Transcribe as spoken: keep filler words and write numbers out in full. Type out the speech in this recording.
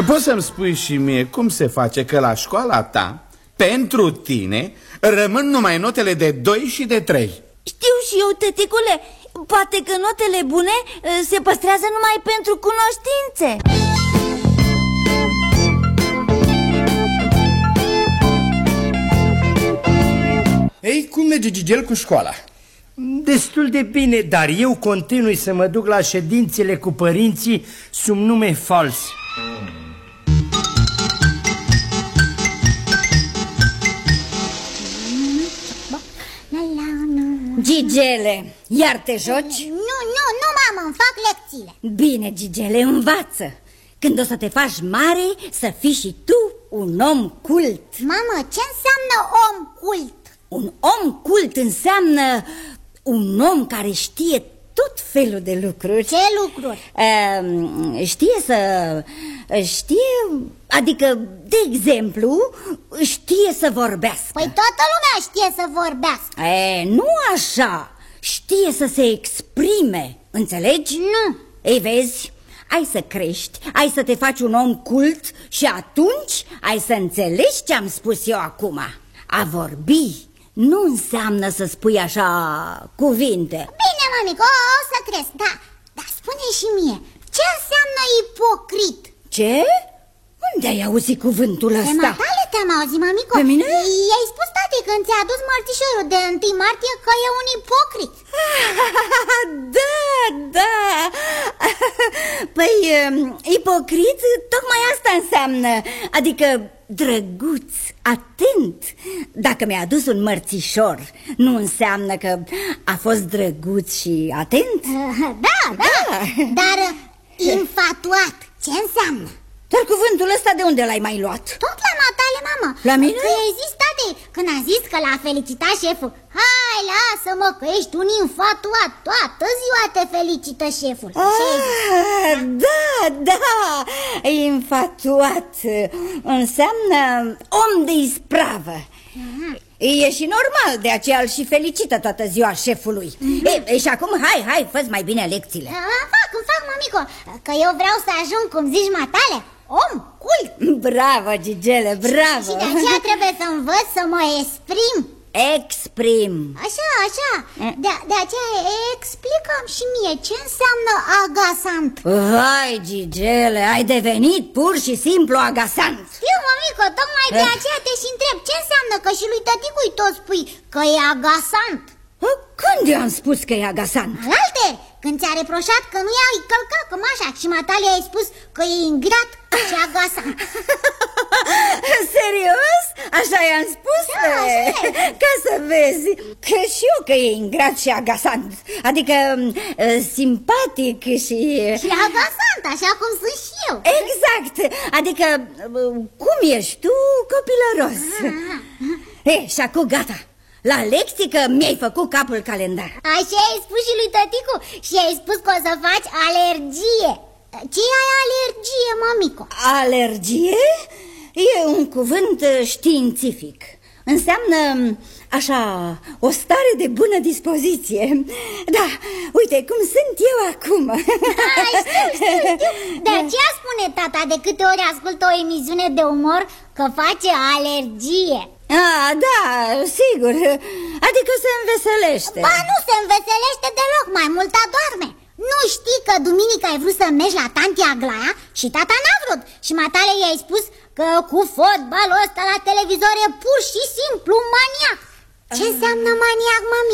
Poți să-mi spui și mie cum se face că la școala ta, pentru tine, rămân numai notele de doi și de trei? Știu și eu, tăticule. Poate că notele bune se păstrează numai pentru cunoștințe. Ei, cum merge Gigel cu școala? Destul de bine, dar eu continui să mă duc la ședințele cu părinții sub nume fals. Gigele, iar te joci? Nu, nu, nu, mamă, îmi fac lecțiile. Bine, Gigele, învață. Când o să te faci mare, să fii și tu un om cult. Mamă, ce înseamnă om cult? Un om cult înseamnă un om care știe tot felul de lucruri. Ce lucruri? Uh, știe să... Știe... Adică, de exemplu, știe să vorbească. Păi toată lumea știe să vorbească. E, nu așa. Știe să se exprime. Înțelegi? Nu. Ei, vezi, ai să crești, ai să te faci un om cult și atunci ai să înțelegi ce am spus eu acum. A vorbi nu înseamnă să spui așa cuvinte. Bine, mămică, o, o să cresc, da. Dar spune și mie, ce înseamnă ipocrit? Ce? Unde ai auzit cuvântul ăsta? Pe matale te-am auzit, mămico. Pe mine? I-ai spus, tati, când ți-a adus mărțișorul de întâi martie că e un ipocrit. Da, da. Păi, ipocrit, tocmai asta înseamnă. Adică drăguț, atent. Dacă mi-a adus un mărțișor, nu înseamnă că a fost drăguț și atent? Da, da, da. Dar infatuat, ce înseamnă? Dar cuvântul ăsta de unde l-ai mai luat? Tot la matale, mamă. La mine? Că ai zis, tate, când a zis că l-a felicitat șeful. Hai, lasă-mă că ești un infatuat. Toată ziua te felicită șeful. Ah, da, da. Infatuat înseamnă om de ispravă. Aha. E și normal, de aceea îl și felicită toată ziua șefului. Mm-hmm. E, și acum, hai, hai, fă-ți mai bine lecțiile. Îmi fac, îmi fac, mămico, că eu vreau să ajung, cum zici, matale, om cult. Bravo, Gigele, bravo. Și, și de aceea trebuie să învăț să mă exprim. Exprim. Așa, așa. De, de aceea explică-mi și mie ce înseamnă agasant. Hai, Gigele, ai devenit pur și simplu agasant. Știu, mămico, tocmai de aceea te și întreb. Ce înseamnă că și lui tăticui tot spui că e agasant? Când i-am spus că e agasant? Alte, când ți-a reproșat că nu i-ai călcat cămașa și matale ai spus că e ingrat și agasant. Serios? Așa i-am spus? Da, așa e. Ca să vezi că și eu că e ingrat și agasant. Adică simpatic și... Și agasant, așa cum sunt și eu. Exact, adică cum ești tu, copilăros. E, și acum gata. La lecții că mi-ai făcut capul calendar. Așa ai spus și lui tăticu. Și ai spus că o să faci alergie. Ce e alergie, mămico? Alergie? E un cuvânt științific. Înseamnă, așa, o stare de bună dispoziție. Da, uite cum sunt eu acum. A, știu, știu, știu. De aceea spune tata de câte ori ascultă o emisiune de umor că face alergie. Ah, da, sigur. Adică se înveselește. Ba, nu se înveselește deloc, mai mult adorme. Nu știi că duminică ai vrut să mergi la tanti Aglaia și tata n-a vrut. Și matale i-ai spus că cu fotbalul ăsta la televizor e pur și simplu maniac. Ce înseamnă maniac, mami?